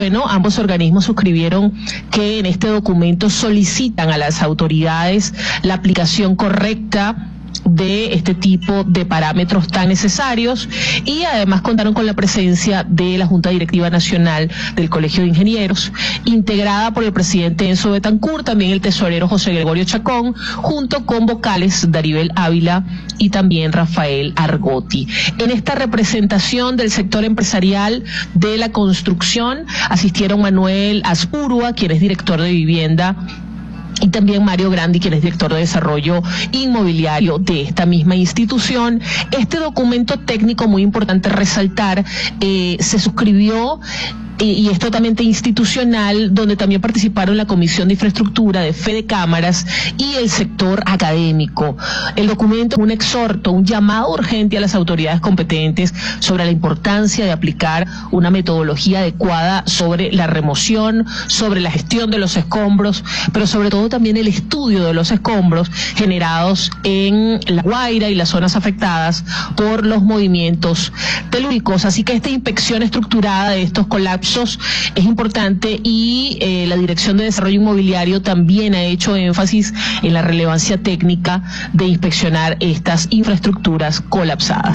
Bueno, ambos organismos suscribieron que en este documento solicitan a las autoridades la aplicación correcta de este tipo de parámetros tan necesarios, y además contaron con la presencia de la Junta Directiva Nacional del Colegio de Ingenieros, integrada por el presidente Enzo Betancourt, también el tesorero José Gregorio Chacón, junto con vocales Daribel Ávila y también Rafael Argotti. En esta representación del sector empresarial de la construcción asistieron Manuel Azpurua, quien es director de vivienda, y también Mario Grandi, quien es director de desarrollo inmobiliario de esta misma institución. Este documento técnico, muy importante resaltar, se suscribió y es totalmente institucional, donde también participaron la Comisión de Infraestructura, de Fede Cámaras y el sector académico. El documento es un exhorto, un llamado urgente a las autoridades competentes sobre la importancia de aplicar una metodología adecuada sobre la remoción, sobre la gestión de los escombros, pero sobre todo también el estudio de los escombros generados en La Guaira y las zonas afectadas por los movimientos telúricos. Así que esta inspección estructurada de estos colapsos es importante, y la Dirección de Desarrollo Inmobiliario también ha hecho énfasis en la relevancia técnica de inspeccionar estas infraestructuras colapsadas.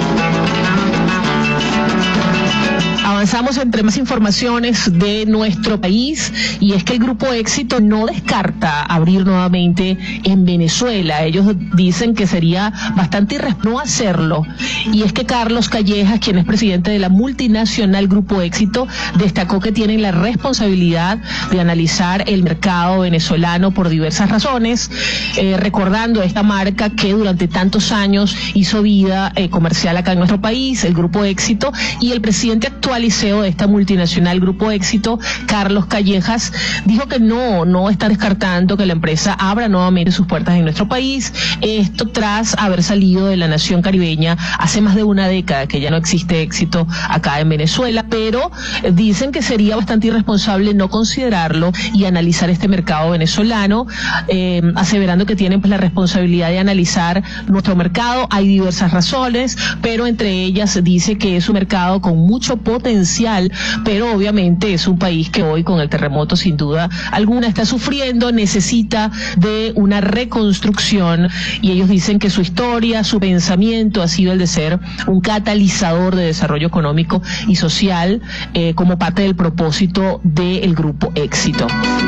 Avanzamos entre más informaciones de nuestro país, y es que el Grupo Éxito no descarta abrir nuevamente en Venezuela. Ellos dicen que sería bastante irresponsable no hacerlo, y es que Carlos Callejas, quien es presidente de la multinacional Grupo Éxito, destacó que tienen la responsabilidad de analizar el mercado venezolano por diversas razones, recordando a esta marca que durante tantos años hizo vida comercial acá en nuestro país, el Grupo Éxito, y el presidente actual y CEO de esta multinacional Grupo Éxito, Carlos Callejas, dijo que no está descartando que la empresa abra nuevamente sus puertas en nuestro país, esto tras haber salido de la nación caribeña hace más de una década, que ya no existe Éxito acá en Venezuela, pero dicen que sería bastante irresponsable no considerarlo y analizar este mercado venezolano, aseverando que tienen pues la responsabilidad de analizar nuestro mercado. Hay diversas razones, pero entre ellas dice que es un mercado con mucho potencial, pero obviamente es un país que hoy con el terremoto sin duda alguna está sufriendo, necesita de una reconstrucción, y ellos dicen que su historia, su pensamiento ha sido el de ser un catalizador de desarrollo económico y social, como parte del propósito del Grupo Éxito.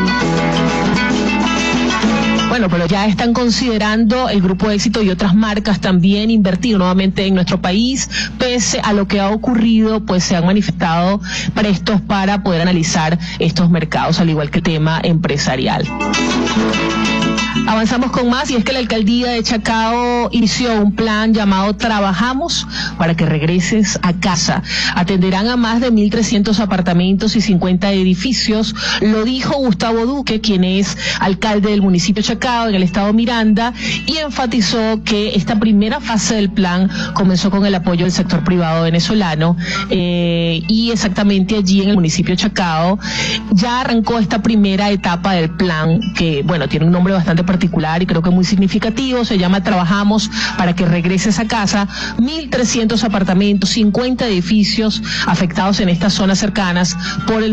Bueno, pero ya están considerando el Grupo Éxito y otras marcas también invertir nuevamente en nuestro país, pese a lo que ha ocurrido, pues se han manifestado prestos para poder analizar estos mercados, al igual que el tema empresarial. Avanzamos con más, y es que la alcaldía de Chacao inició un plan llamado Trabajamos para que regreses a casa. Atenderán a más de 1.300 apartamentos y 50 edificios, lo dijo Gustavo Duque, quien es alcalde del municipio de Chacao en el estado Miranda, y enfatizó que esta primera fase del plan comenzó con el apoyo del sector privado venezolano, y exactamente allí en el municipio de Chacao ya arrancó esta primera etapa del plan, que bueno, tiene un nombre bastante particular y creo que muy significativo, se llama Trabajamos para que regreses a casa. 1.300 apartamentos, 50 edificios afectados en estas zonas cercanas por el